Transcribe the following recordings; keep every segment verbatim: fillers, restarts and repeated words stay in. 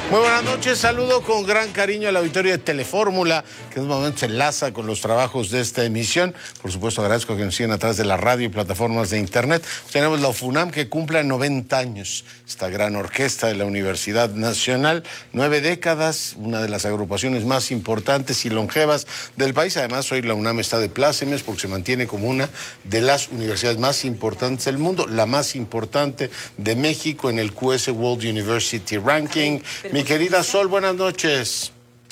Muy buenas noches, saludo con gran cariño al auditorio de Telefórmula, que en un momento se enlaza con los trabajos de esta emisión. Por supuesto, agradezco que nos sigan a través de la radio y plataformas de internet. Tenemos la UFUNAM, que cumple noventa años, esta gran orquesta de la Universidad Nacional, nueve décadas, una de las agrupaciones más importantes y longevas del país. Además, hoy la UNAM está de plácemes porque se mantiene como una de las universidades más importantes del mundo, la más importante de México en el Q S World University Ranking. Mi querida Sol, buenas noches.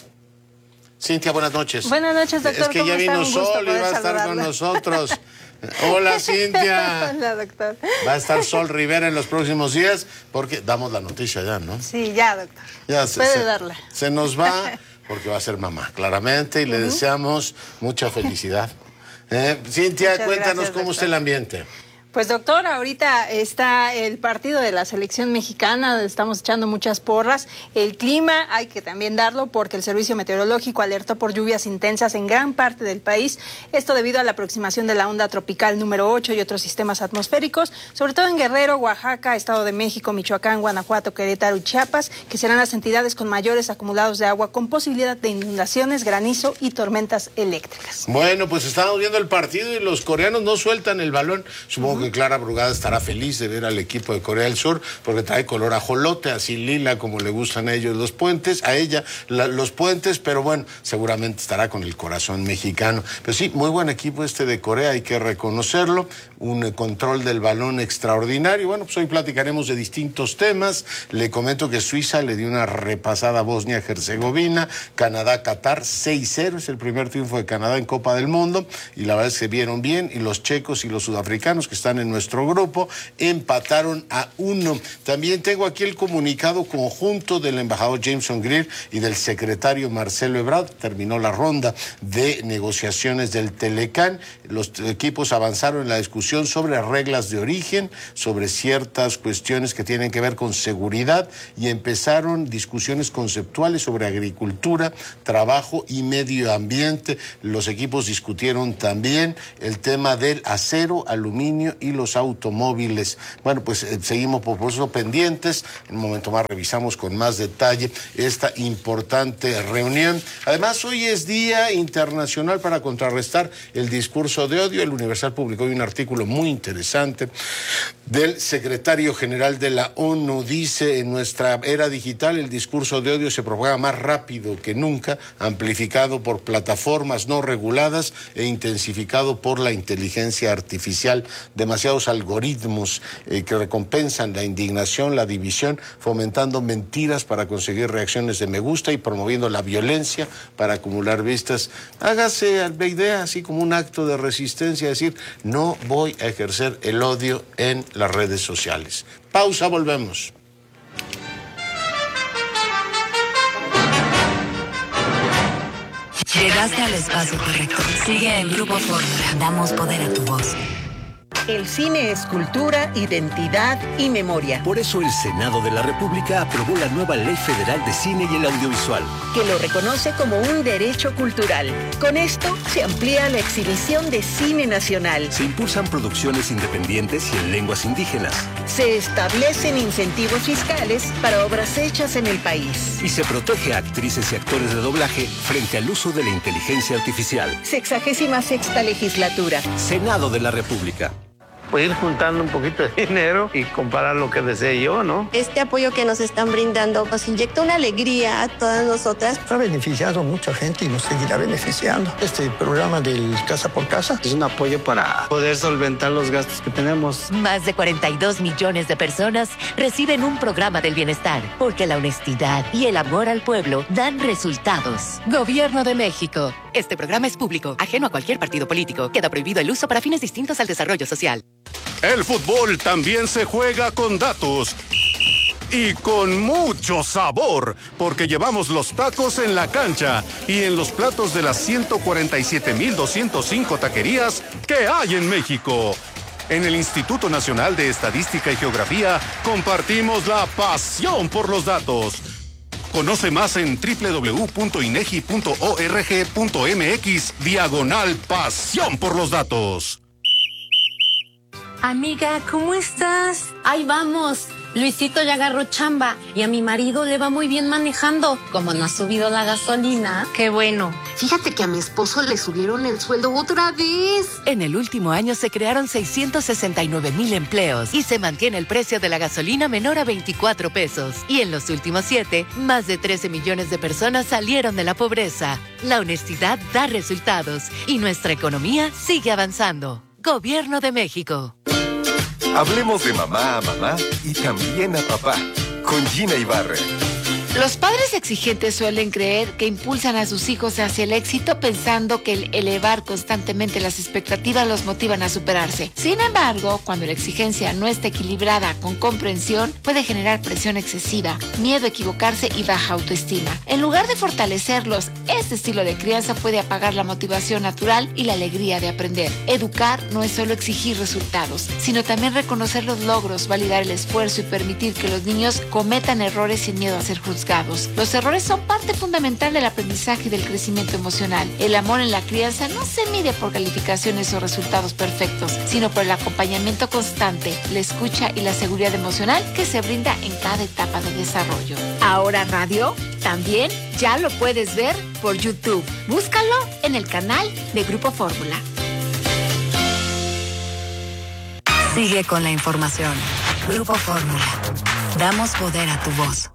Cintia, buenas noches. Buenas noches, doctor. Es que ya vino Sol y va a estar con nosotros. Hola, Cintia. Hola, doctor. Va a estar Sol Rivera en los próximos días porque damos la noticia ya, ¿no? Sí, ya, doctor. Ya se, Puede se, darla. Se nos va porque va a ser mamá, claramente, y le uh-huh. deseamos mucha felicidad. Eh, Cintia, Muchas cuéntanos gracias, cómo doctor. está el ambiente. Pues doctor, ahorita está el partido de la selección mexicana, estamos echando muchas porras. El clima hay que también darlo porque el Servicio Meteorológico alertó por lluvias intensas en gran parte del país. Esto debido a la aproximación de la onda tropical número ocho y otros sistemas atmosféricos, sobre todo en Guerrero, Oaxaca, Estado de México, Michoacán, Guanajuato, Querétaro y Chiapas, que serán las entidades con mayores acumulados de agua con posibilidad de inundaciones, granizo y tormentas eléctricas. Bueno, pues estábamos viendo el partido y los coreanos no sueltan el balón. Supongo que Clara Brugada estará feliz de ver al equipo de Corea del Sur porque trae color ajolote, así lila como le gustan a ellos los puentes, a ella la, los puentes, pero bueno, seguramente estará con el corazón mexicano. Pero sí, muy buen equipo este de Corea, hay que reconocerlo, un eh, control del balón extraordinario. Bueno, pues hoy platicaremos de distintos temas. Le comento que Suiza le dio una repasada a Bosnia-Herzegovina, Canadá-Qatar seis cero, es el primer triunfo de Canadá en Copa del Mundo y la verdad es que vieron bien, y los checos y los sudafricanos que están en nuestro grupo empataron a uno. También tengo aquí el comunicado conjunto del embajador Jameson Greer y del secretario Marcelo Ebrard. Terminó la ronda de negociaciones del Telecán. Los equipos avanzaron en la discusión sobre reglas de origen, sobre ciertas cuestiones que tienen que ver con seguridad, y empezaron discusiones conceptuales sobre agricultura, trabajo y medio ambiente. Los equipos discutieron también el tema del acero, aluminio y los automóviles. Bueno, pues eh, seguimos por eso pendientes. En un momento más revisamos con más detalle esta importante reunión. Además, hoy es Día Internacional para contrarrestar el discurso de odio. El Universal publicó un artículo muy interesante del secretario general de la ONU. Dice: en nuestra era digital el discurso de odio se propaga más rápido que nunca, amplificado por plataformas no reguladas e intensificado por la inteligencia artificial. Demasiados algoritmos eh, que recompensan la indignación, la división, fomentando mentiras para conseguir reacciones de me gusta y promoviendo la violencia para acumular vistas. Hágase la idea así como un acto de resistencia, decir: no voy a ejercer el odio en las redes sociales. Pausa, volvemos. Llegaste al espacio correcto. Sigue en Grupo Fórmula. Damos poder a tu voz. El cine es cultura, identidad y memoria. Por eso el Senado de la República aprobó la nueva Ley Federal de Cine y el Audiovisual, que lo reconoce como un derecho cultural. Con esto se amplía la exhibición de cine nacional. Se impulsan producciones independientes y en lenguas indígenas. Se establecen incentivos fiscales para obras hechas en el país. Y se protege a actrices y actores de doblaje frente al uso de la inteligencia artificial. Sexagésima sexta legislatura. Senado de la República. Pues ir juntando un poquito de dinero y comparar lo que desee yo, ¿no? Este apoyo que nos están brindando nos inyecta una alegría a todas nosotras. Ha beneficiado a mucha gente y nos seguirá beneficiando. Este programa del Casa por Casa es un apoyo para poder solventar los gastos que tenemos. Más de cuarenta y dos millones de personas reciben un programa del bienestar, porque la honestidad y el amor al pueblo dan resultados. Gobierno de México. Este programa es público, ajeno a cualquier partido político. Queda prohibido el uso para fines distintos al desarrollo social. El fútbol también se juega con datos y con mucho sabor, porque llevamos los tacos en la cancha y en los platos de las ciento cuarenta y siete mil doscientas cinco taquerías que hay en México. En el Instituto Nacional de Estadística y Geografía compartimos la pasión por los datos. Conoce más en doble u doble u doble u punto inegi punto org punto mx diagonal pasión por los datos. Amiga, ¿cómo estás? Ahí vamos. Luisito ya agarró chamba y a mi marido le va muy bien manejando. Como no ha subido la gasolina. Qué bueno. Fíjate que a mi esposo le subieron el sueldo otra vez. En el último año se crearon seiscientos sesenta y nueve mil empleos y se mantiene el precio de la gasolina menor a veinticuatro pesos. Y en los últimos siete, más de trece millones de personas salieron de la pobreza. La honestidad da resultados y nuestra economía sigue avanzando. Gobierno de México. Hablemos de mamá a mamá y también a papá, con Gina Ibarra. Los padres exigentes suelen creer que impulsan a sus hijos hacia el éxito pensando que el elevar constantemente las expectativas los motivan a superarse. Sin embargo, cuando la exigencia no está equilibrada con comprensión, puede generar presión excesiva, miedo a equivocarse y baja autoestima. En lugar de fortalecerlos, este estilo de crianza puede apagar la motivación natural y la alegría de aprender. Educar no es solo exigir resultados, sino también reconocer los logros, validar el esfuerzo y permitir que los niños cometan errores sin miedo a ser juzgados. Los errores son parte fundamental del aprendizaje y del crecimiento emocional. El amor en la crianza no se mide por calificaciones o resultados perfectos, sino por el acompañamiento constante, la escucha y la seguridad emocional que se brinda en cada etapa de desarrollo. Ahora Radio también ya lo puedes ver por YouTube. Búscalo en el canal de Grupo Fórmula. Sigue con la información. Grupo Fórmula. Damos poder a tu voz.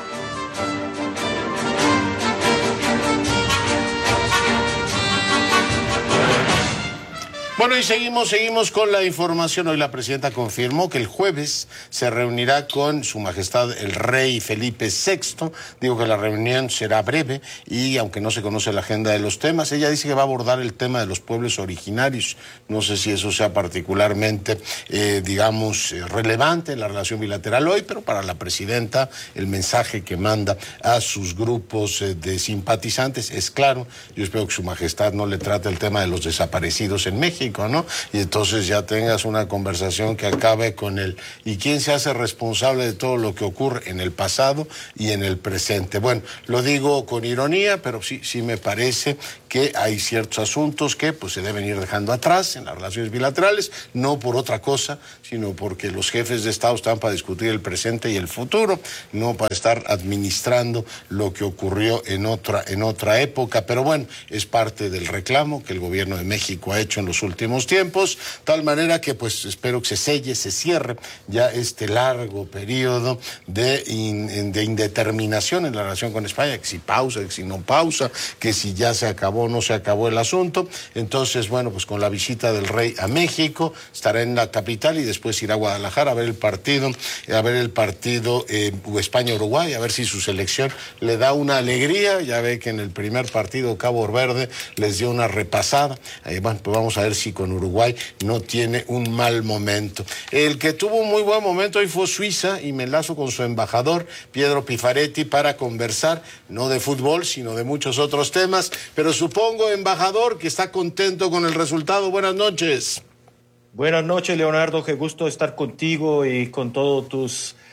Bueno, y seguimos, seguimos con la información. Hoy la presidenta confirmó que el jueves se reunirá con Su Majestad el Rey Felipe sexto. Digo que la reunión será breve y aunque no se conoce la agenda de los temas, ella dice que va a abordar el tema de los pueblos originarios. No sé si eso sea particularmente, eh, digamos, eh, relevante en la relación bilateral hoy, pero para la presidenta el mensaje que manda a sus grupos eh, de simpatizantes es claro. Yo espero que Su Majestad no le trate el tema de los desaparecidos en México, ¿no? Y entonces ya tengas una conversación que acabe con el ¿y quién se hace responsable de todo lo que ocurre en el pasado y en el presente? Bueno, lo digo con ironía, pero sí, sí me parece que hay ciertos asuntos que pues se deben ir dejando atrás en las relaciones bilaterales, no por otra cosa, sino porque los jefes de Estado están para discutir el presente y el futuro, no para estar administrando lo que ocurrió en otra, en otra época. Pero bueno, es parte del reclamo que el gobierno de México ha hecho en los últimos tiempos, tal manera que pues espero que se selle, se cierre ya este largo periodo de, in, de indeterminación en la relación con España, que si pausa, que si no pausa, que si ya se acabó o no se acabó el asunto. Entonces, bueno, pues con la visita del rey a México, estará en la capital y después irá a Guadalajara a ver el partido, a ver el partido eh, España-Uruguay, a ver si su selección le da una alegría. Ya ve que en el primer partido Cabo Verde les dio una repasada. Eh, bueno, pues vamos a ver si con Uruguay no tiene un mal momento. El que tuvo un muy buen momento hoy fue Suiza, y me enlazo con su embajador, Pietro Pifaretti, para conversar, no de fútbol, sino de muchos otros temas. Pero supongo, embajador, que está contento con el resultado. Buenas noches. Buenas noches, Leonardo. Qué gusto estar contigo y con toda tu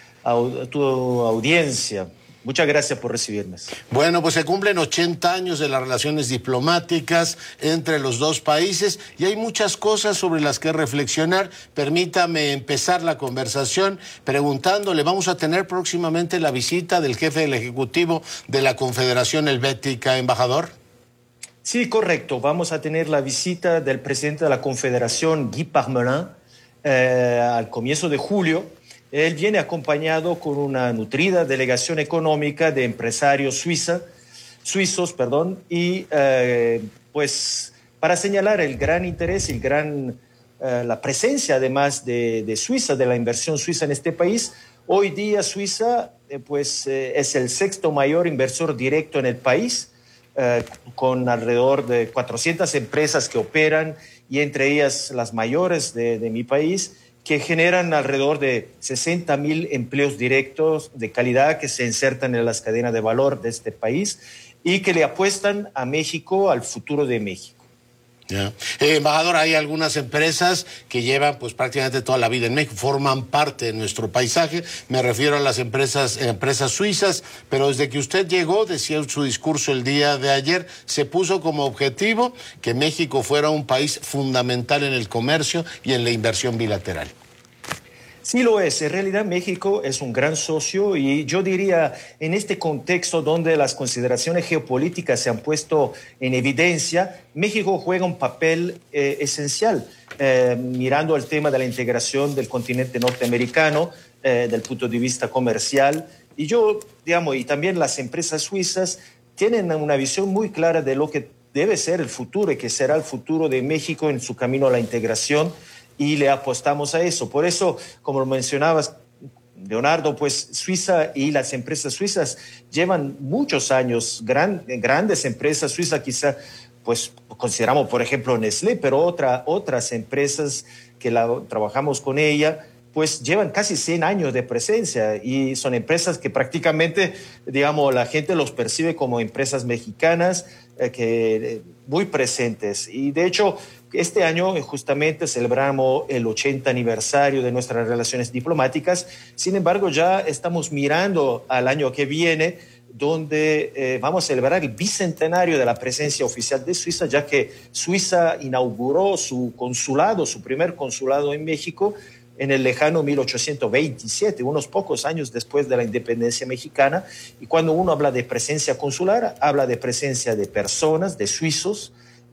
audiencia. Muchas gracias por recibirme. Bueno, pues se cumplen ochenta años de las relaciones diplomáticas entre los dos países y hay muchas cosas sobre las que reflexionar. Permítame empezar la conversación preguntándole, ¿vamos a tener próximamente la visita del jefe del Ejecutivo de la Confederación Helvética, embajador? Sí, correcto. Vamos a tener la visita del presidente de la Confederación, Guy Parmelin, eh, al comienzo de julio. Él viene acompañado con una nutrida delegación económica de empresarios suiza, suizos perdón, y eh, pues para señalar el gran interés y el gran, eh, la presencia además de, de Suiza, de la inversión suiza en este país. Hoy día Suiza eh, pues, eh, es el sexto mayor inversor directo en el país, eh, con alrededor de cuatrocientas empresas que operan y entre ellas las mayores de, de mi país, que generan alrededor de sesenta mil empleos directos de calidad que se insertan en las cadenas de valor de este país y que le apuestan a México, al futuro de México. Yeah. Eh, embajador, hay algunas empresas que llevan pues prácticamente toda la vida en México, forman parte de nuestro paisaje. Me refiero a las empresas, empresas suizas, pero desde que usted llegó, decía en su discurso el día de ayer, se puso como objetivo que México fuera un país fundamental en el comercio y en la inversión bilateral. Sí lo es. En realidad México es un gran socio y yo diría en este contexto donde las consideraciones geopolíticas se han puesto en evidencia, México juega un papel eh, esencial eh, mirando el tema de la integración del continente norteamericano eh, del punto de vista comercial. Y yo, digamos, y también las empresas suizas tienen una visión muy clara de lo que debe ser el futuro y que será el futuro de México en su camino a la integración. Y le apostamos a eso. Por eso, como lo mencionabas, Leonardo, pues Suiza y las empresas suizas llevan muchos años, gran, grandes empresas suizas, quizá, pues consideramos, por ejemplo, Nestlé, pero otra, otras empresas que la, trabajamos con ella, pues llevan casi cien años de presencia y son empresas que prácticamente, digamos, la gente los percibe como empresas mexicanas, eh, que eh, muy presentes. Y de hecho, este año justamente celebramos el ochenta aniversario de nuestras relaciones diplomáticas. Sin embargo, ya estamos mirando al año que viene, donde eh, vamos a celebrar el bicentenario de la presencia oficial de Suiza, ya que Suiza inauguró su consulado, su primer consulado en México, en el lejano mil ochocientos veintisiete, unos pocos años después de la independencia mexicana. Y cuando uno habla de presencia consular, habla de presencia de personas, de suizos,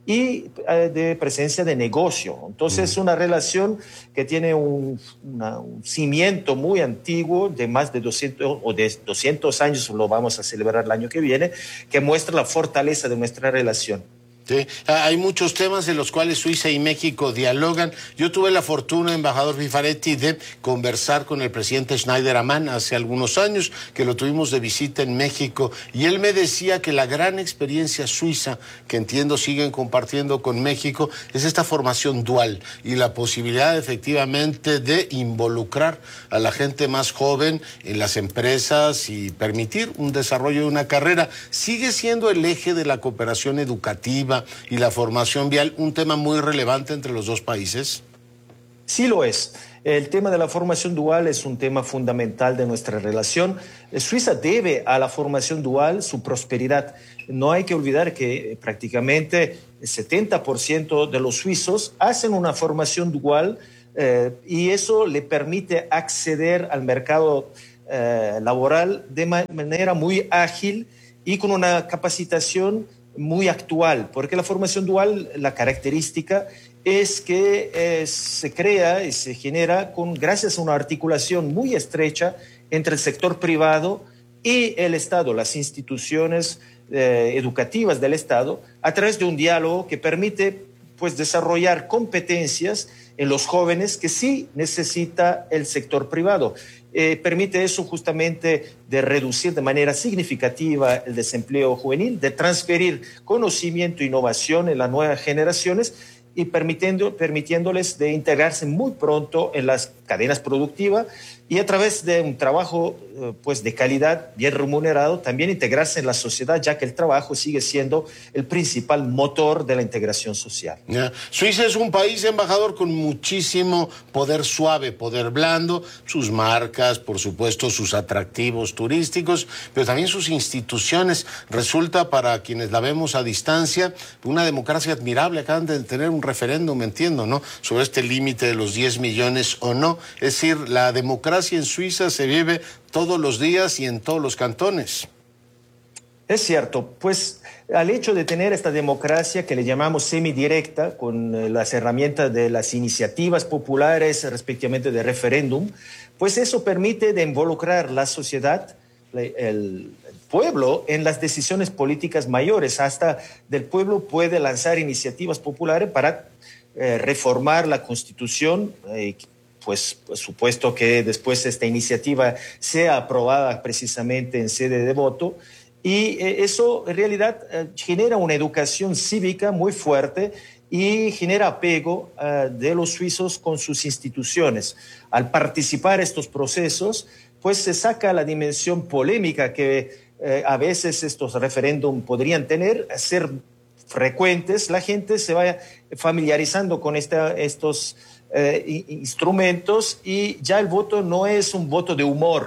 y eh, de presencia de negocio. Entonces, es una relación que tiene un, una, un cimiento muy antiguo de más de doscientos o de doscientos años, lo vamos a celebrar el año que viene, que muestra la fortaleza de nuestra relación. Sí, hay muchos temas en los cuales Suiza y México dialogan. Yo tuve la fortuna, embajador Fifaretti, de conversar con el presidente Schneider-Ammann hace algunos años, que lo tuvimos de visita en México, y él me decía que la gran experiencia suiza, que entiendo siguen compartiendo con México, es esta formación dual y la posibilidad efectivamente de involucrar a la gente más joven en las empresas y permitir un desarrollo de una carrera. ¿Sigue siendo el eje de la cooperación educativa y la formación vial un tema muy relevante entre los dos países? Sí lo es. El tema de la formación dual es un tema fundamental de nuestra relación. Suiza debe a la formación dual su prosperidad. No hay que olvidar que prácticamente el setenta por ciento de los suizos hacen una formación dual eh, y eso le permite acceder al mercado eh, laboral de manera muy ágil y con una capacitación muy actual, porque la formación dual, la característica es que eh, se crea y se genera con, gracias a una articulación muy estrecha entre el sector privado y el Estado, las instituciones eh, educativas del Estado, a través de un diálogo que permite pues, desarrollar competencias en los jóvenes que sí necesita el sector privado. Eh, permite eso justamente de reducir de manera significativa el desempleo juvenil, de transferir conocimiento e innovación en las nuevas generaciones y permitiendo, permitiéndoles de integrarse muy pronto en las cadenas productivas y a través de un trabajo eh, pues de calidad, bien remunerado, también integrarse en la sociedad, ya que el trabajo sigue siendo el principal motor de la integración social. Yeah. Suiza es un país, embajador, con muchísimo poder suave, poder blando, sus marcas, por supuesto, sus atractivos turísticos, pero también sus instituciones. Resulta, para quienes la vemos a distancia, una democracia admirable. Acaban de tener un referéndum, entiendo, ¿no?, sobre este límite de los diez millones o no. Es decir, la democracia en Suiza se vive todos los días y en todos los cantones. Es cierto, pues al hecho de tener esta democracia que le llamamos semidirecta, con eh, las herramientas de las iniciativas populares, respectivamente de referéndum, pues eso permite de involucrar la sociedad, el, el pueblo, en las decisiones políticas mayores. Hasta del pueblo puede lanzar iniciativas populares para eh, reformar la Constitución, eh, pues por supuesto que después esta iniciativa sea aprobada precisamente en sede de voto, y eh, eso en realidad eh, genera una educación cívica muy fuerte y genera apego eh, de los suizos con sus instituciones. Al participar en estos procesos, pues se saca la dimensión polémica que eh, a veces estos referéndum podrían tener, ser frecuentes. La gente se va familiarizando con esta, estos Eh, instrumentos y ya el voto no es un voto de humor,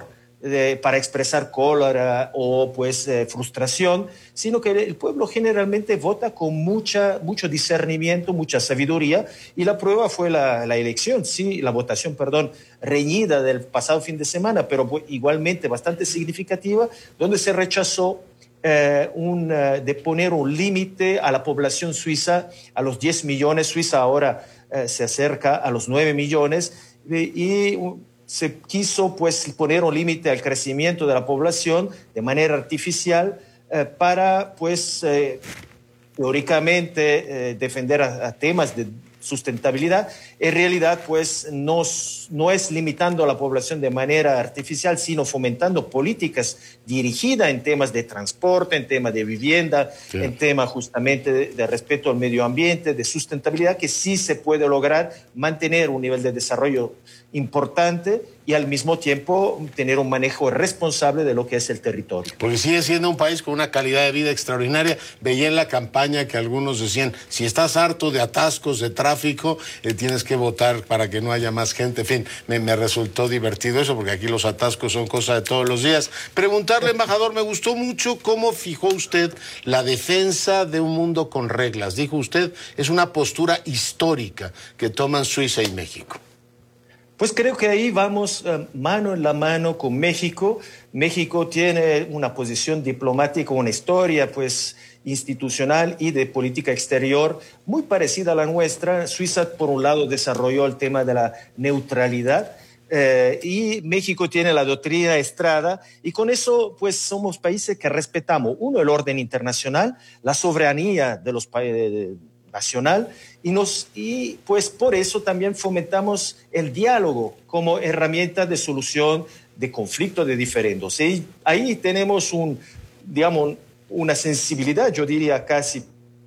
de, para expresar cólera o pues eh, frustración, sino que el pueblo generalmente vota con mucha, mucho discernimiento, mucha sabiduría, y la prueba fue la, la elección, sí, la votación, perdón, reñida del pasado fin de semana, pero igualmente bastante significativa, donde se rechazó eh, un, uh, de poner un límite a la población suiza, a los diez millones. Suiza ahora eh, se acerca a los nueve millones, y, y uh, se quiso pues poner un límite al crecimiento de la población de manera artificial eh, para pues eh, teóricamente eh, defender a, a temas de sustentabilidad. En realidad pues no, no es limitando a la población de manera artificial, sino fomentando políticas dirigidas en temas de transporte, en temas de vivienda, sí. en temas justamente de, de respeto al medio ambiente, de sustentabilidad, que sí se puede lograr mantener un nivel de desarrollo importante y al mismo tiempo tener un manejo responsable de lo que es el territorio. Porque sigue siendo un país con una calidad de vida extraordinaria. Veía en la campaña que algunos decían, si estás harto de atascos, de tráfico, eh, tienes que votar para que no haya más gente. En fin, me, me resultó divertido eso, porque aquí los atascos son cosa de todos los días. Preguntarle, embajador, me gustó mucho cómo fijó usted la defensa de un mundo con reglas. Dijo usted, es una postura histórica que toman Suiza y México. Pues creo que ahí vamos uh, mano en la mano con México. México tiene una posición diplomática, una historia pues institucional y de política exterior muy parecida a la nuestra. Suiza, por un lado, desarrolló el tema de la neutralidad eh, y México tiene la doctrina Estrada, y con eso pues somos países que respetamos, uno, el orden internacional, la soberanía de los países nacional, y, nos, y pues por eso también fomentamos el diálogo como herramienta de solución de conflictos, de diferendos. Y ahí tenemos un, digamos, una sensibilidad, yo diría casi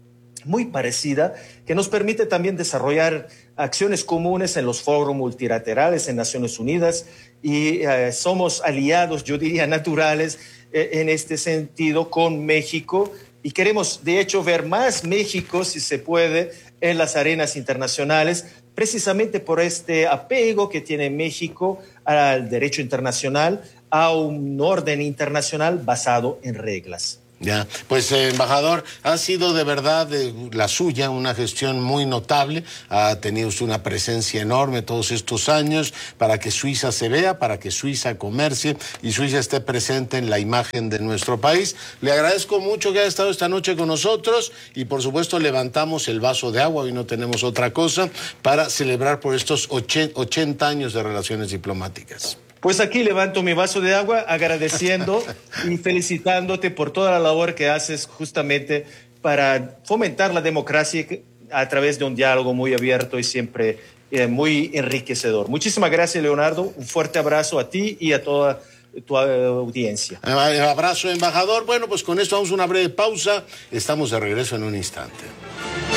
muy parecida, que nos permite también desarrollar acciones comunes en los foros multilaterales, en Naciones Unidas, y eh, somos aliados, yo diría, naturales eh, en este sentido con México. Y queremos, de hecho, ver más México, si se puede, en las arenas internacionales, precisamente por este apego que tiene México al derecho internacional, a un orden internacional basado en reglas. Ya, pues eh, embajador, ha sido de verdad eh, la suya una gestión muy notable, ha tenido usted una presencia enorme todos estos años para que Suiza se vea, para que Suiza comercie y Suiza esté presente en la imagen de nuestro país. Le agradezco mucho que haya estado esta noche con nosotros y por supuesto levantamos el vaso de agua, hoy no tenemos otra cosa, para celebrar por estos ochenta años de relaciones diplomáticas. Pues aquí levanto mi vaso de agua agradeciendo y felicitándote por toda la labor que haces justamente para fomentar la democracia a través de un diálogo muy abierto y siempre eh, muy enriquecedor. Muchísimas gracias, Leonardo. Un fuerte abrazo a ti y a toda tu audiencia. Abrazo, embajador. Bueno, pues con esto vamos a una breve pausa. Estamos de regreso en un instante.